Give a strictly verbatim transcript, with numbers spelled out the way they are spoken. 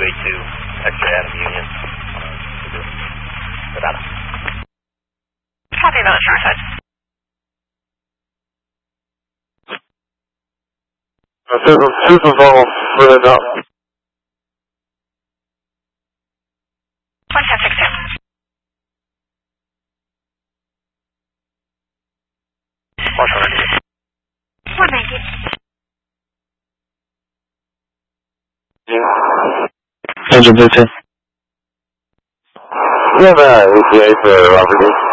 eight two, X-ray Adam Union. Nevada. Copy about Shoreside. System, system's almost filling up. one ten six two. Marshall ninety-eight. one ninety. Yeah. Engine Bluetooth. Yeah, man, A T A for Robert D.